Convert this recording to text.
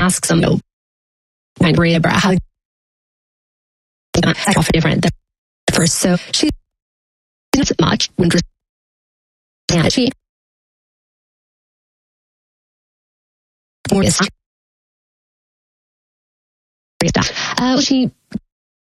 asks them, kind of worried about how often different than first. So she not much interest. Yeah, she more stuff. She